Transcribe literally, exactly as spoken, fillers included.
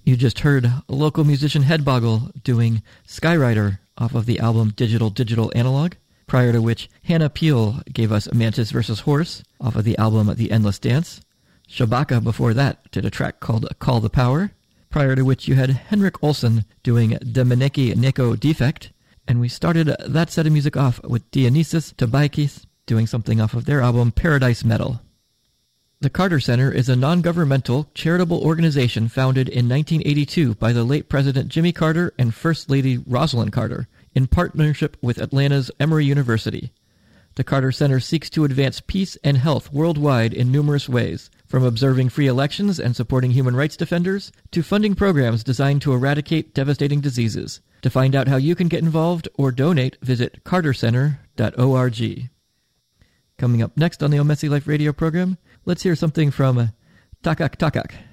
You just heard local musician Headboggle doing Skyrider off of the album Digital Digital Analog, prior to which Hannah Peel gave us Mantis versus. Horse off of the album The Endless Dance. Shabaka before that did a track called Call the Power, prior to which you had Henrik Olsen doing Demeneki Neko Defect, and we started that set of music off with Dionysus Tabaikis doing something off of their album Paradise Metal. The Carter Center is a non-governmental, charitable organization founded in nineteen eighty-two by the late President Jimmy Carter and First Lady Rosalind Carter, in partnership with Atlanta's Emory University. The Carter Center seeks to advance peace and health worldwide in numerous ways, from observing free elections and supporting human rights defenders, to funding programs designed to eradicate devastating diseases. To find out how you can get involved or donate, visit carter center dot org. Coming up next on the Omesi Life Radio program, let's hear something from Takak Takak.